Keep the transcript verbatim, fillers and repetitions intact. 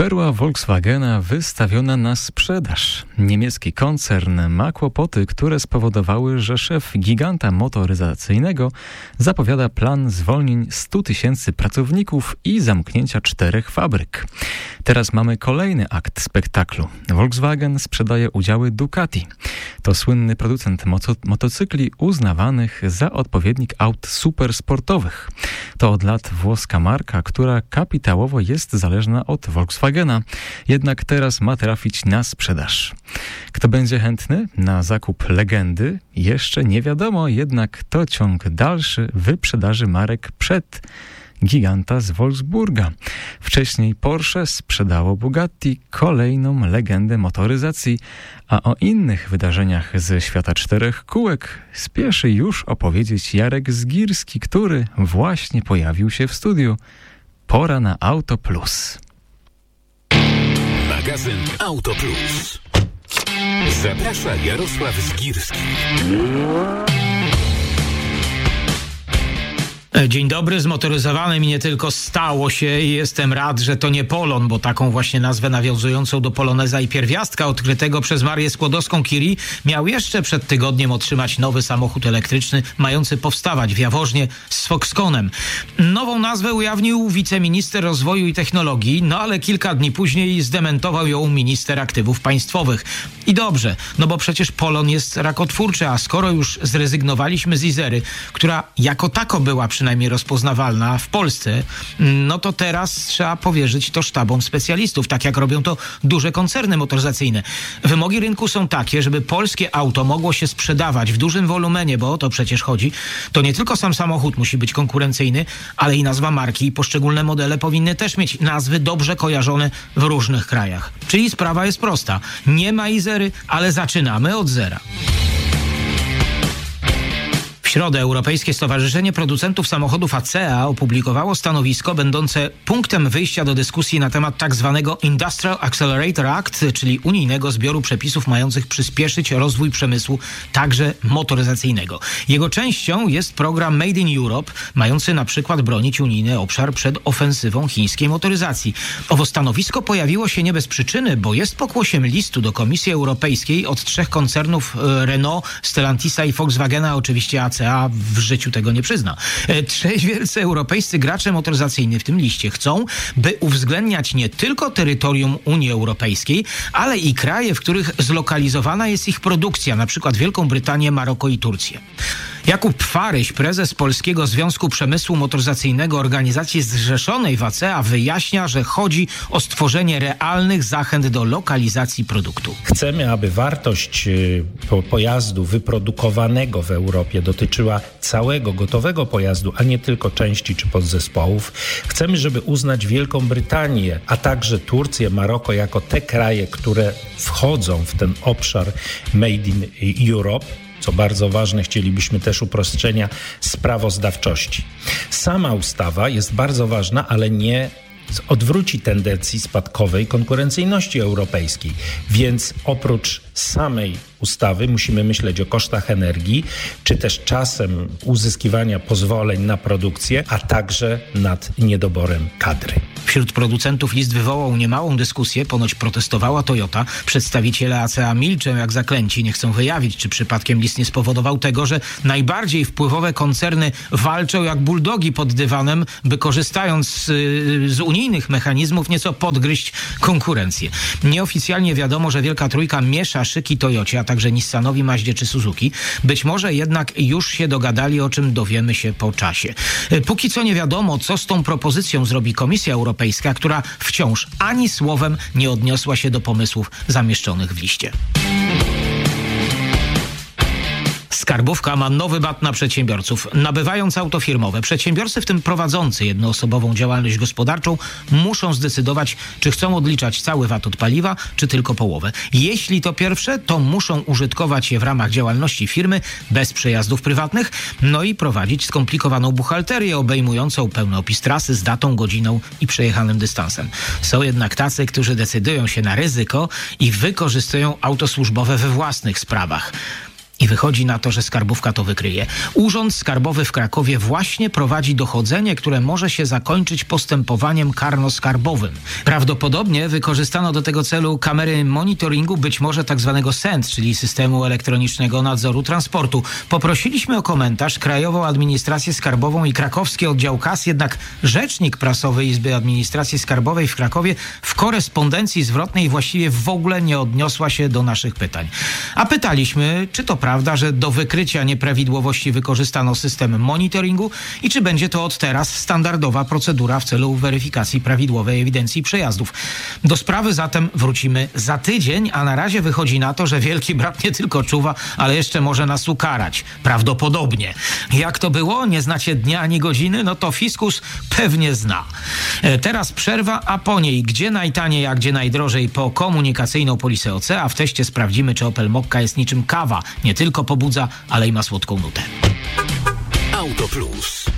Perła Volkswagena wystawiona na sprzedaż. Niemiecki koncern ma kłopoty, które spowodowały, że szef giganta motoryzacyjnego zapowiada plan zwolnień stu tysięcy pracowników i zamknięcia czterech fabryk. Teraz mamy kolejny akt spektaklu. Volkswagen sprzedaje udziały Ducati. To słynny producent moto- motocykli uznawanych za odpowiednik aut supersportowych. To od lat włoska marka, która kapitałowo jest zależna od Volkswagena. Jednak teraz ma trafić na sprzedaż. Kto będzie chętny na zakup legendy? Jeszcze nie wiadomo, jednak to ciąg dalszy wyprzedaży marek przed giganta z Wolfsburga. Wcześniej Porsche sprzedało Bugatti, kolejną legendę motoryzacji, a o innych wydarzeniach ze świata czterech kółek spieszy już opowiedzieć Jarek Zgirski, który właśnie pojawił się w studiu. Pora na Auto Plus. Magazyn Auto Plus. Zaprasza Jarosław Zgirski. Dzień dobry, zmotoryzowanym i nie tylko stało się i jestem rad, że to nie Polon, bo taką właśnie nazwę nawiązującą do Poloneza i pierwiastka odkrytego przez Marię Skłodowską-Curie miał jeszcze przed tygodniem otrzymać nowy samochód elektryczny mający powstawać w Jaworznie z Foxconnem. Nową nazwę ujawnił wiceminister rozwoju i technologii, no ale kilka dni później zdementował ją minister aktywów państwowych. I dobrze, no bo przecież Polon jest rakotwórczy, a skoro już zrezygnowaliśmy z Izery, która jako tako była przynajmniej przynajmniej rozpoznawalna w Polsce, no to teraz trzeba powierzyć to sztabom specjalistów, tak jak robią to duże koncerny motoryzacyjne. Wymogi rynku są takie, żeby polskie auto mogło się sprzedawać w dużym wolumenie, bo o to przecież chodzi. To nie tylko sam samochód musi być konkurencyjny, ale i nazwa marki i poszczególne modele powinny też mieć nazwy dobrze kojarzone w różnych krajach. Czyli sprawa jest prosta. Nie ma Izery, ale zaczynamy od zera. W środę Europejskie Stowarzyszenie Producentów Samochodów A C E A opublikowało stanowisko będące punktem wyjścia do dyskusji na temat tak zwanego Industrial Accelerator Act, czyli unijnego zbioru przepisów mających przyspieszyć rozwój przemysłu, także motoryzacyjnego. Jego częścią jest program Made in Europe, mający na przykład bronić unijny obszar przed ofensywą chińskiej motoryzacji. Owo stanowisko pojawiło się nie bez przyczyny, bo jest pokłosiem listu do Komisji Europejskiej od trzech koncernów Renault, Stellantisa i Volkswagena, oczywiście A C E A w życiu tego nie przyzna. Trzej wielcy europejscy gracze motoryzacyjni w tym liście chcą, by uwzględniać nie tylko terytorium Unii Europejskiej, ale i kraje, w których zlokalizowana jest ich produkcja, na przykład Wielką Brytanię, Maroko i Turcję. Jakub Pfaryś, prezes Polskiego Związku Przemysłu Motoryzacyjnego, organizacji zrzeszonej w A C E A, wyjaśnia, że chodzi o stworzenie realnych zachęt do lokalizacji produktu. Chcemy, aby wartość pojazdu wyprodukowanego w Europie dotyczyła całego gotowego pojazdu, a nie tylko części czy podzespołów. Chcemy, żeby uznać Wielką Brytanię, a także Turcję, Maroko jako te kraje, które wchodzą w ten obszar Made in Europe. Co bardzo ważne, chcielibyśmy też uproszczenia sprawozdawczości. Sama ustawa jest bardzo ważna, ale nie odwróci tendencji spadkowej konkurencyjności europejskiej. Więc oprócz samej ustawy musimy myśleć o kosztach energii, czy też czasem uzyskiwania pozwoleń na produkcję, a także nad niedoborem kadry. Wśród producentów list wywołał niemałą dyskusję, ponoć protestowała Toyota. Przedstawiciele A C E A milczą jak zaklęci, nie chcą wyjawić, czy przypadkiem list nie spowodował tego, że najbardziej wpływowe koncerny walczą jak buldogi pod dywanem, by korzystając z, z unijnych mechanizmów nieco podgryźć konkurencję. Nieoficjalnie wiadomo, że Wielka Trójka miesza szyki Toyocie, a także Nissanowi, Maździe czy Suzuki. Być może jednak już się dogadali, o czym dowiemy się po czasie. Póki co nie wiadomo, co z tą propozycją zrobi Komisja Europejska, która wciąż ani słowem nie odniosła się do pomysłów zamieszczonych w liście. Skarbówka ma nowy bat na przedsiębiorców. Nabywając auto firmowe, przedsiębiorcy, w tym prowadzący jednoosobową działalność gospodarczą, muszą zdecydować, czy chcą odliczać cały V A T od paliwa, czy tylko połowę. Jeśli to pierwsze, to muszą użytkować je w ramach działalności firmy bez przejazdów prywatnych, no i prowadzić skomplikowaną buchalterię obejmującą pełny opis trasy z datą, godziną i przejechanym dystansem. Są jednak tacy, którzy decydują się na ryzyko i wykorzystują auto służbowe we własnych sprawach. I wychodzi na to, że skarbówka to wykryje. Urząd Skarbowy w Krakowie właśnie prowadzi dochodzenie, które może się zakończyć postępowaniem karno-skarbowym. Prawdopodobnie wykorzystano do tego celu kamery monitoringu, być może tak zwanego S E N T, czyli Systemu Elektronicznego Nadzoru Transportu. Poprosiliśmy o komentarz Krajową Administrację Skarbową i krakowski oddział K A S, jednak rzecznik prasowy Izby Administracji Skarbowej w Krakowie w korespondencji zwrotnej właściwie w ogóle nie odniosła się do naszych pytań. A pytaliśmy, czy to prawda, że do wykrycia nieprawidłowości wykorzystano system monitoringu i czy będzie to od teraz standardowa procedura w celu weryfikacji prawidłowej ewidencji przejazdów. Do sprawy zatem wrócimy za tydzień, a na razie wychodzi na to, że Wielki Brat nie tylko czuwa, ale jeszcze może nas ukarać. Prawdopodobnie. Jak to było? Nie znacie dnia ani godziny? No to fiskus pewnie zna. E, teraz przerwa, a po niej gdzie najtaniej, a gdzie najdrożej po komunikacyjną polisę O C, a w teście sprawdzimy, czy Opel Mokka jest niczym kawa. Nie tylko pobudza, ale i ma słodką nutę. Auto Plus.